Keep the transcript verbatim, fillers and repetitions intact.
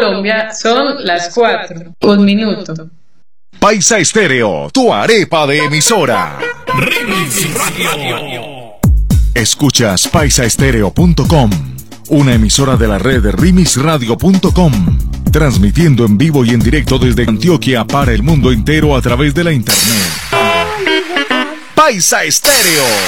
Colombia son las cuatro. Un minuto. Paisa Estéreo, tu arepa de emisora. Remix Radio. Escuchas paisa estéreo punto com, una emisora de la red remix radio punto com, transmitiendo en vivo y en directo desde Antioquia para el mundo entero a través de la internet. Paisa Estéreo.